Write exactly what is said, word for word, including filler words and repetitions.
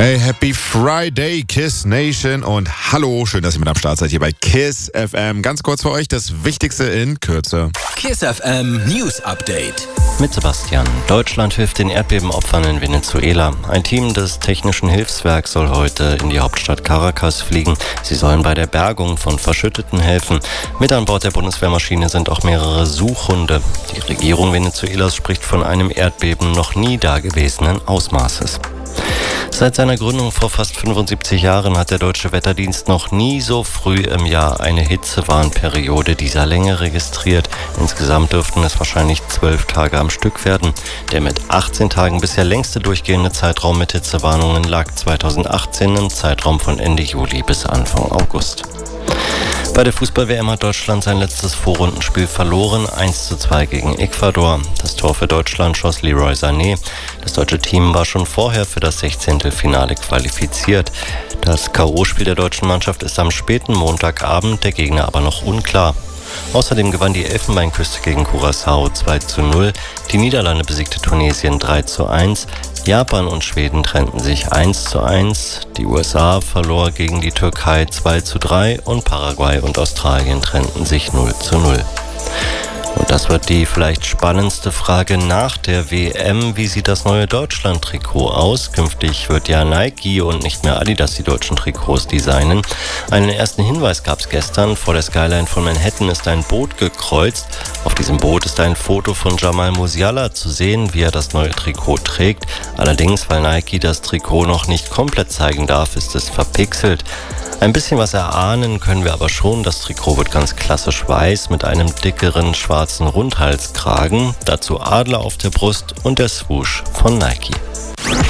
Hey, happy Friday, Kiss Nation, und hallo, schön, dass ihr mit am Start seid hier bei Kiss F M. Ganz kurz für euch das Wichtigste in Kürze. Kiss F M News Update. Mit Sebastian. Deutschland hilft den Erdbebenopfern in Venezuela. Ein Team des Technischen Hilfswerks soll heute in die Hauptstadt Caracas fliegen. Sie sollen bei der Bergung von Verschütteten helfen. Mit an Bord der Bundeswehrmaschine sind auch mehrere Suchhunde. Die Regierung Venezuelas spricht von einem Erdbeben noch nie dagewesenen Ausmaßes. Seit seiner Gründung vor fast fünfundsiebzig Jahren hat der Deutsche Wetterdienst noch nie so früh im Jahr eine Hitzewarnperiode dieser Länge registriert. Insgesamt dürften es wahrscheinlich zwölf Tage am Stück werden. Der mit achtzehn Tagen bisher längste durchgehende Zeitraum mit Hitzewarnungen lag zweitausendachtzehn im Zeitraum von Ende Juli bis Anfang August. Bei der Fußball-W M hat Deutschland sein letztes Vorrundenspiel verloren, eins zu zwei gegen Ecuador. Das Tor für Deutschland schoss Leroy Sané. Das deutsche Team war schon vorher für das Sechzehntelfinale qualifiziert. Das K O-Spiel der deutschen Mannschaft ist am späten Montagabend, der Gegner aber noch unklar. Außerdem gewann die Elfenbeinküste gegen Curaçao zwei zu null, die Niederlande besiegte Tunesien drei zu eins, Japan und Schweden trennten sich eins zu eins, die U S A verlor gegen die Türkei zwei zu drei und Paraguay und Australien trennten sich null zu null. Und das wird die vielleicht spannendste Frage nach der W M. Wie sieht das neue Deutschland-Trikot aus? Künftig wird ja Nike und nicht mehr Adidas die deutschen Trikots designen. Einen ersten Hinweis gab es gestern. Vor der Skyline von Manhattan ist ein Boot gekreuzt. Auf diesem Boot ist ein Foto von Jamal Musiala zu sehen, wie er das neue Trikot trägt. Allerdings, weil Nike das Trikot noch nicht komplett zeigen darf, ist es verpixelt. Ein bisschen was erahnen können wir aber schon. Das Trikot wird ganz klassisch weiß mit einem dickeren schwarzen Rundhalskragen. Dazu Adler auf der Brust und der Swoosh von Nike.